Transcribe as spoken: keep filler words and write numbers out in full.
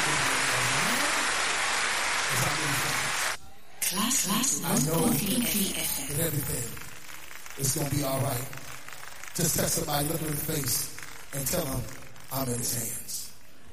Class, class, I know that everything is going to be all right. Just tell somebody, look in the face, and tell them I'm in his hands.